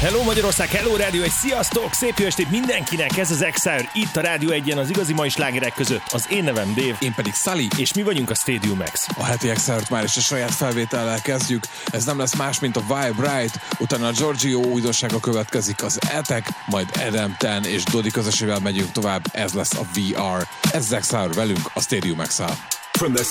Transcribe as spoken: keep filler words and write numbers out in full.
Hello Magyarország, hello Rádió egy, sziasztok! Szép jó estét mindenkinek, ez az Exile, itt a Rádió egyen az igazi mai slágerek között. Az én nevem Dave. Én pedig Sully. És mi vagyunk a Stadium X. A heti Exile-t már is a saját felvétellel kezdjük. Ez nem lesz más, mint a Vibe Right, utána a Giorgio újdonsága következik, az Attack, majd Adam Ten és Dodi közösével megyünk tovább, ez lesz a vé er. Ez az Exile velünk, a Stadium Exile. From the